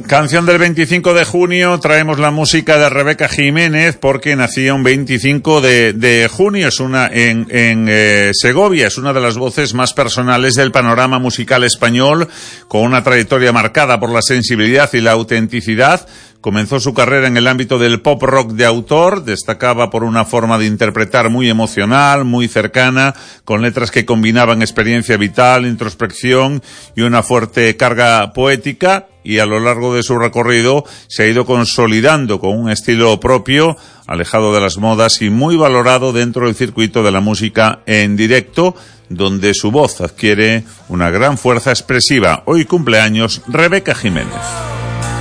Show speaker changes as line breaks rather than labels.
Canción del 25 de junio, traemos la música de Rebeca Jiménez porque nacía un 25 de junio, es una en Segovia, es una de las voces más personales del panorama musical español, con una trayectoria marcada por la sensibilidad y la autenticidad. Comenzó su carrera en el ámbito del pop rock de autor, destacaba por una forma de interpretar muy emocional, muy cercana, con letras que combinaban experiencia vital, introspección y una fuerte carga poética, y a lo largo de su recorrido se ha ido consolidando con un estilo propio, alejado de las modas y muy valorado dentro del circuito de la música en directo, donde su voz adquiere una gran fuerza expresiva. Hoy cumpleaños Rebeca Jiménez.